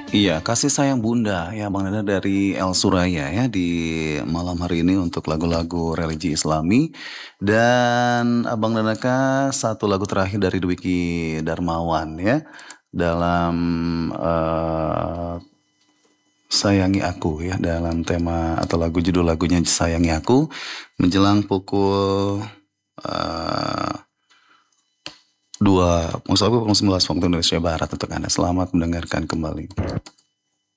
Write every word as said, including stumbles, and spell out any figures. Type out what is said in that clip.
Iya, Kasih Sayang Bunda ya Bang Nada dari El Suraya ya di malam hari ini untuk lagu-lagu religi Islami. Dan Abang Danaka satu lagu terakhir dari Dwiki Darmawan ya dalam eh, Sayangi Aku ya dalam tema atau lagu judul lagunya Sayangi Aku menjelang pukul eh, dua, maksud aku pukul sebelas waktu Indonesia Barat untuk Anda. Selamat mendengarkan kembali.